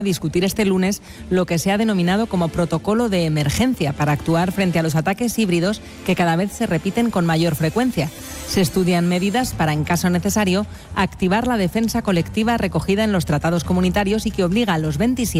discutir este lunes lo que se ha denominado como protocolo de emergencia para actuar frente a los ataques híbridos que cada vez se repiten con mayor frecuencia. Se estudian medidas para, en caso necesario, activar la defensa colectiva recogida en los tratados comunitarios y que obliga a los 27